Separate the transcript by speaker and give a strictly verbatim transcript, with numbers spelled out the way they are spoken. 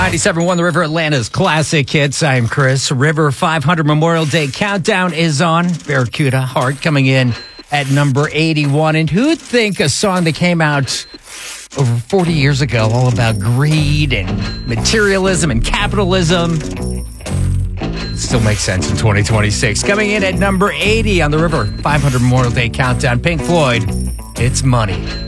Speaker 1: ninety-seven point one The River, Atlanta's classic hits. I'm Chris. River five hundred Memorial Day Countdown is on. Barracuda Heart coming in at number eighty-one. And who'd think a song that came out over forty years ago, all about greed and materialism and capitalism, still makes sense in twenty twenty-six. Coming in at number eighty on The River five hundred Memorial Day Countdown, Pink Floyd, It's Money.